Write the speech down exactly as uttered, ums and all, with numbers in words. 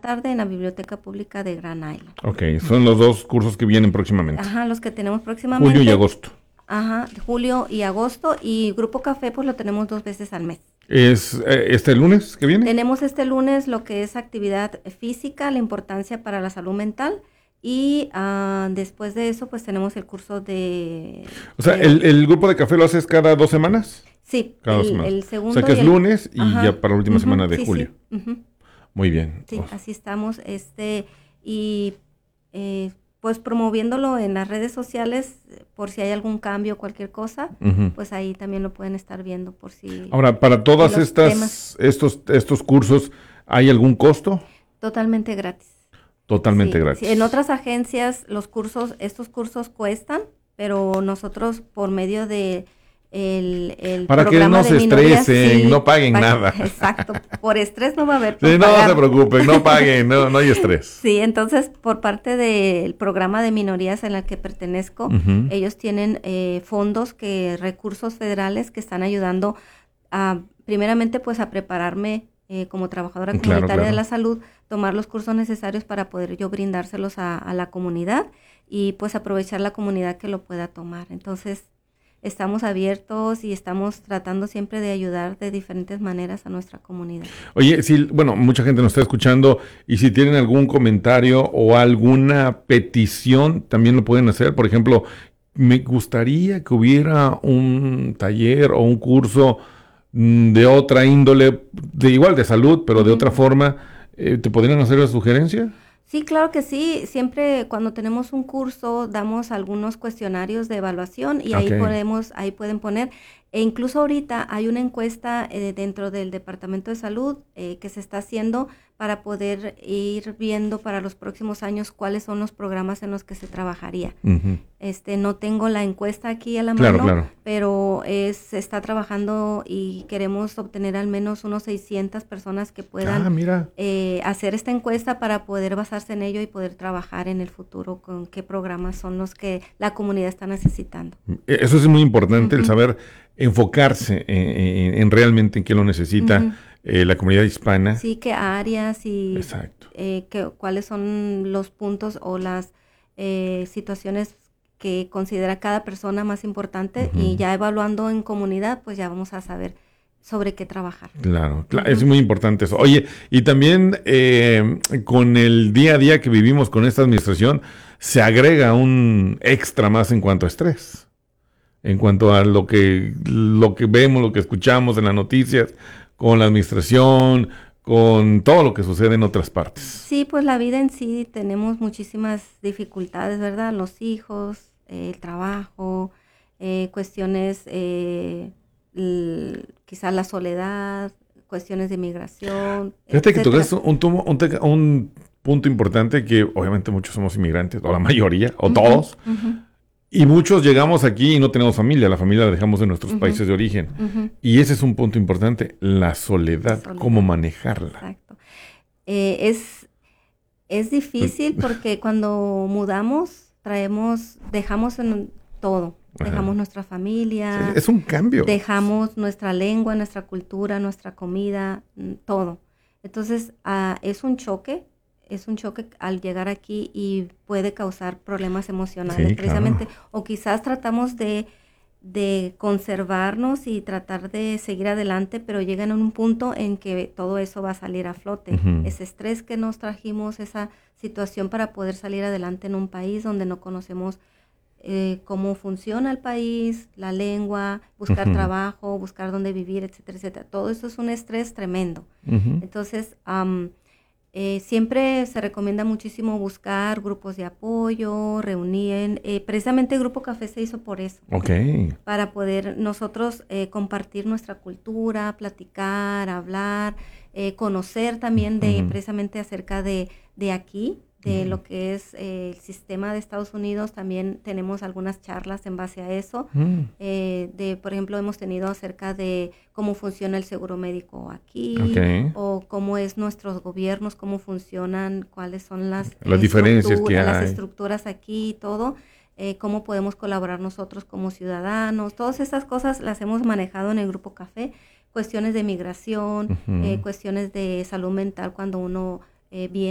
tarde en la Biblioteca Pública de Grand Island. Ok, son los dos cursos que vienen próximamente. Ajá, los que tenemos próximamente. Julio y agosto. Ajá, julio y agosto, y Grupo Café pues lo tenemos dos veces al mes. ¿Es eh, este lunes que viene? Tenemos este lunes lo que es actividad física, la importancia para la salud mental, y uh, después de eso pues tenemos el curso de... O sea, de, el, ¿el grupo de café lo haces cada dos semanas? Sí, cada el, dos semanas. el segundo. O sea, que es el, lunes y ajá, ya para la última uh-huh, semana de sí, julio. Sí, uh-huh. Muy bien. Sí, O sea, así estamos, este, y eh, pues promoviéndolo en las redes sociales, por si hay algún cambio, cualquier cosa, uh-huh. pues ahí también lo pueden estar viendo por si... Ahora, para todas estas, temas. estos, estos cursos, ¿hay algún costo? Totalmente gratis. Totalmente sí, gratis. Sí. En otras agencias, los cursos, estos cursos cuestan, pero nosotros por medio de el, el para programa que no de se minorías, estresen, sí, no paguen para, nada. Exacto, por estrés no va a haber. Sí, no pagar. se preocupen, no paguen, no, no hay estrés. Sí, entonces por parte del programa de minorías en el que pertenezco, uh-huh. ellos tienen eh, fondos, que recursos federales que están ayudando a, primeramente pues a prepararme eh, como trabajadora comunitaria claro, claro. de la salud, tomar los cursos necesarios para poder yo brindárselos a, a la comunidad y pues aprovechar la comunidad que lo pueda tomar. Entonces, estamos abiertos y estamos tratando siempre de ayudar de diferentes maneras a nuestra comunidad. Oye, si, bueno, mucha gente nos está escuchando y si tienen algún comentario o alguna petición, también lo pueden hacer. Por ejemplo, me gustaría que hubiera un taller o un curso de otra índole, de igual de salud, pero de uh-huh. otra forma. Eh, ¿Te podrían hacer la sugerencia? Sí, claro que sí. Siempre cuando tenemos un curso damos algunos cuestionarios de evaluación y okay. ahí podemos, ahí pueden poner. E incluso ahorita hay una encuesta eh, dentro del Departamento de Salud eh, que se está haciendo para poder ir viendo para los próximos años cuáles son los programas en los que se trabajaría. Uh-huh. Este, no tengo la encuesta aquí a la claro, mano, claro. pero es, se está trabajando y queremos obtener al menos unos seiscientas personas que puedan ah, mira. Eh, hacer esta encuesta para poder basarse en ello y poder trabajar en el futuro con qué programas son los que la comunidad está necesitando. Eso es muy importante, uh-huh. el saber enfocarse en, en, en realmente en qué lo necesita uh-huh. eh, la comunidad hispana. Sí, qué áreas y Exacto. Eh, que, cuáles son los puntos o las eh, situaciones que considera cada persona más importante uh-huh. y ya evaluando en comunidad, pues ya vamos a saber sobre qué trabajar. Claro, claro uh-huh. es muy importante eso. Oye, y también eh, con el día a día que vivimos con esta administración, se agrega un extra más en cuanto a estrés. En cuanto a lo que, lo que vemos, lo que escuchamos en las noticias, con la administración, con todo lo que sucede en otras partes. Sí, pues la vida en sí tenemos muchísimas dificultades, ¿verdad? Los hijos, eh, el trabajo, eh, cuestiones, eh, l- quizás la soledad, cuestiones de migración. Fíjate que tocaste un, un, un, un punto importante que obviamente muchos somos inmigrantes, o la mayoría, o uh-huh, todos. Uh-huh. Y muchos llegamos aquí y no tenemos familia, la familia la dejamos en nuestros uh-huh. países de origen. Uh-huh. Y ese es un punto importante, la soledad, la soledad. Cómo manejarla. Exacto. Eh, es, es difícil porque cuando mudamos, traemos, dejamos en todo. Ajá. Dejamos nuestra familia. Sí, es un cambio. Dejamos nuestra lengua, nuestra cultura, nuestra comida, todo. Entonces, uh, es un choque. Es un choque al llegar aquí y puede causar problemas emocionales, sí, precisamente. Claro. O quizás tratamos de, de conservarnos y tratar de seguir adelante, pero llegan a un punto en que todo eso va a salir a flote. Uh-huh. Ese estrés que nos trajimos, esa situación para poder salir adelante en un país donde no conocemos eh, cómo funciona el país, la lengua, buscar uh-huh. trabajo, buscar dónde vivir, etcétera, etcétera. Todo eso es un estrés tremendo. Uh-huh. Entonces, um, Eh, siempre se recomienda muchísimo buscar grupos de apoyo, reunir, eh, precisamente el Grupo Café se hizo por eso. Okay. Para poder nosotros eh, compartir nuestra cultura, platicar, hablar, eh, conocer también de uh-huh. precisamente acerca de, de aquí, de uh-huh. lo que es eh, el sistema de Estados Unidos. También tenemos algunas charlas en base a eso. Uh-huh. Eh, de, por ejemplo, hemos tenido acerca de cómo funciona el seguro médico aquí, okay. o cómo es nuestros gobiernos, cómo funcionan, cuáles son las, las diferencias que hay, las estructuras aquí y todo, eh, cómo podemos colaborar nosotros como ciudadanos. Todas estas cosas las hemos manejado en el Grupo Café, cuestiones de migración, uh-huh. eh, cuestiones de salud mental cuando uno eh, viene